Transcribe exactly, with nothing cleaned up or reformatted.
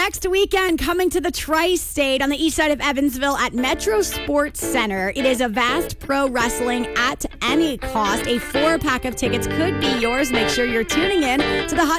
next weekend, coming to the Tri-State on the east side of Evansville at Metro Sports Center. It is Avast Pro Wrestling at any cost. A four-pack of tickets could be yours. Make sure you're tuning in to the Hot